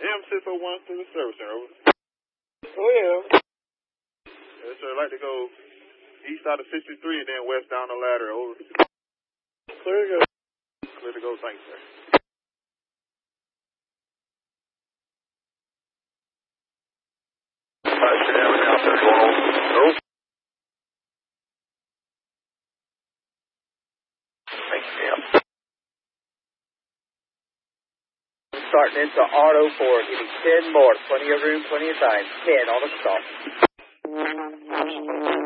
M601 to the service center, over. Well. Yes, sir, I'd like to go east out of 63 and then west down the ladder, over. Clear to go. Clear to go, thanks, sir. Starting into auto 4, getting 10 more, plenty of room, plenty of time. 10 on the stop.